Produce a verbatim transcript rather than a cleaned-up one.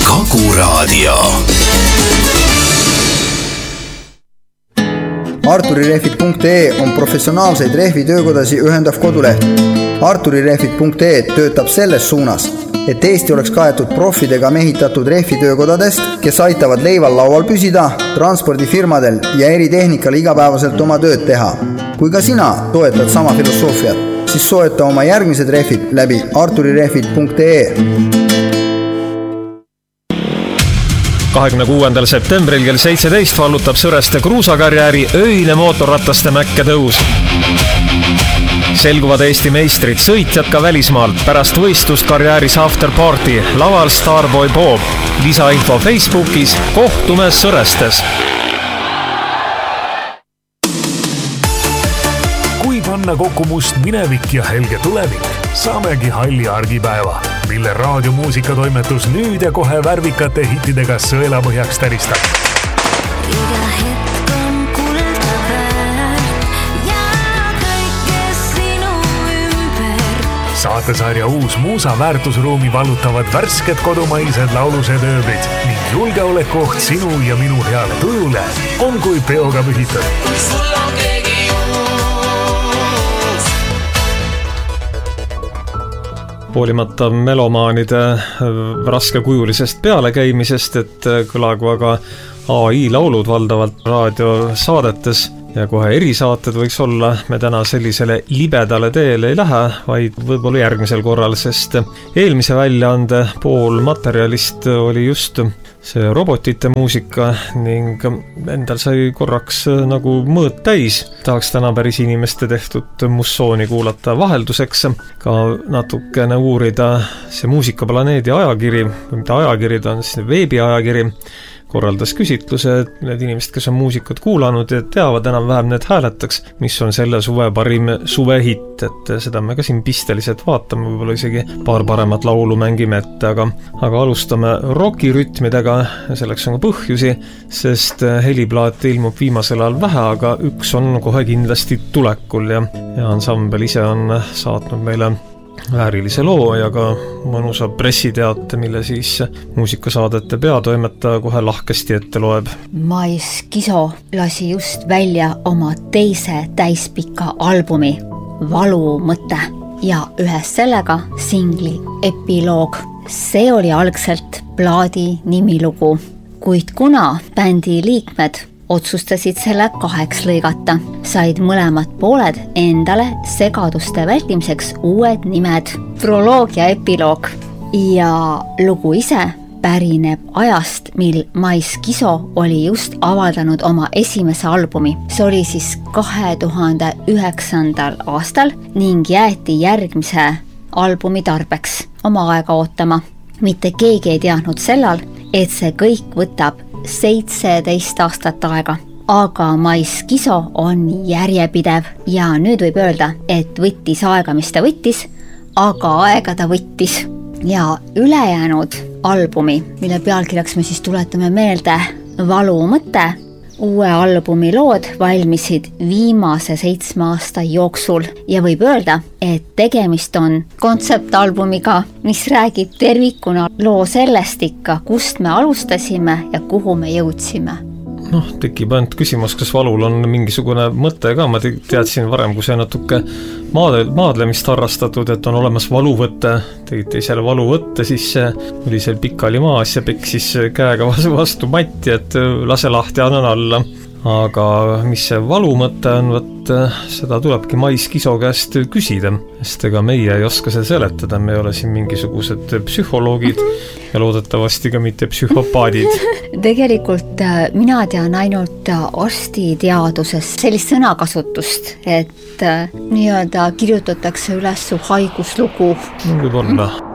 Kagu Raadio. Arturirehvid punkt ee on professionaalseid rehvitöökodasi ühendav koduleht. Arturirehvid punkt ee töötab selles suunas, et Eesti oleks kaetud profidega mehitatud rehvitöökodadest, kes aitavad leival laual püsida, transpordifirmadel ja eritehnikal igapäevaselt oma tööd teha. Kui ka sina toetad sama filosoofiat, siis soeta oma järgmised rehvid läbi arturirehvid punkt ee. kahekümne kuuendal septembril kell seitseteist vallutab Sõreste kruusakarjääri öine mootorrataste mäkke tõus. Selguvad Eesti meistrid, sõitjad ka välismaalt, pärast võistlust karjääris afterparty, laval Starboy Bob. Lisainfo Facebookis, kohtume Sõrestes. Kui panna kokku must minevik ja helge tulevik, saamegi halli argipäeva, mille raadiomuusikatoimetus nüüd ja kohe värvikate hittidega sõelapõhjaks täristab. Iga hetk on kuldaväärt ja kõike sinu ümber. Saatesarja uus muusa väärtusruumi vallutavad värsked kodumaised laulused ööbrid ning julgeolekuoht sinu ja minu heale tujule on kui peoga pühitud. Kui sul on keegi uus. Hoolimata melomaanide raskekujulisest pealekäimisest, et kõlagu aga A I laulud valdavalt raadiosaadetes ja kohe erisaated võiks olla, me täna sellisele libedale teele ei lähe, vaid võib-olla järgmisel korral, sest eelmise väljaande pool materjalist oli just see robotite muusika ning endal sai korraks nagu mõõt täis. Tahaks täna päris inimeste tehtud mussooni kuulata vahelduseks, ka natukene uurida see Muusikaplaneedi ajakiri, mitte ajakiri, ta on siis veebiajakiri, korraldas küsitluse, et need inimesed, kes on muusikat kuulanud ja teavad enam vähem, need hääletaks, mis on selle suve parim suvehitt, et seda me ka siin pisteliselt vaatame, võib-olla isegi paar paremat laulu mängime ette, aga, aga alustame rokirütmidega, selleks on ka põhjusi, sest heliplaat ilmub viimasel ajal vähe, aga üks on kohe kindlasti tulekul ja, ja ansambel ise on saatnud meile väärilise loo ja ka mõnusa pressiteate, mille siis muusikasaadete peatoimetaja kohe lahkesti ette loeb. Mais Kiso lasi just välja oma teise täispika albumi Valu mõte ja ühes sellega singli Epiloog. See oli algselt plaadi nimilugu, kuid kuna bändi liikmed otsustasid selle kaheks lõigata, said mõlemad pooled endale segaduste vältimiseks uued nimed, proloog ja epiloog. Ja lugu ise pärineb ajast, mil Mais Kiso oli just avaldanud oma esimese albumi. See oli siis kahe tuhande üheksandal aastal ning jäeti järgmise albumi tarbeks oma aega ootama. Mitte keegi ei teadnud sellal, et see kõik võtab seitseteist aastat aega, aga Mais Kiso on järjepidev ja nüüd võib öelda, et võttis aega, mis ta võttis, aga aega ta võttis. Ja ülejäänud albumi, mille pealkirjaks me siis tuletame meelde Valu mõte, uue albumi lood valmisid viimase seitsme aasta jooksul ja võib öelda, et tegemist on kontseptalbumiga, mis räägib tervikuna loo sellest ikka, kust me alustasime ja kuhu me jõudsime. Noh, tekib ainult küsimus, kas Valul on mingisugune mõte ka, ma teadsin varem, kui see natuke maadlemist harrastatud, et on olemas valuvõte, tegite selle valuvõtte, siis oli seal pikali maas ja peksis käega vastu matti, et lase lahti, annan alla. Aga mis see valu mõte on, võt, seda tulebki Mais Kiso käest küsida, sest ega meie ei oska seda seletada, me ei ole siin mingisugused psühholoogid ja loodetavasti ka mitte psühhopaadid. Tegelikult mina tean ainult arstiteaduses sellist sõnakasutust, et nii-öelda kirjutatakse üles su haiguslugu. Võib olla.